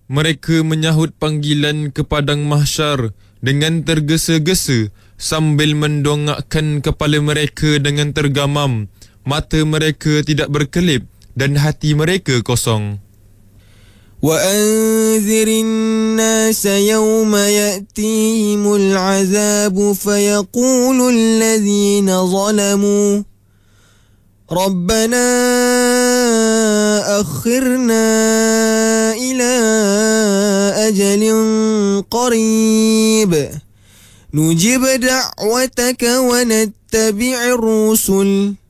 Mereka menyahut panggilan ke padang mahsyar dengan tergesa-gesa sambil mendongakkan kepala mereka dengan tergamam. Mata mereka tidak berkelip dan hati mereka kosong. وأنذر الناس يوم يأتيهم العذاب فيقول الذين ظلموا ربنا أخرنا إلى أجل قريب نجب دعوتك ونتبع الرسل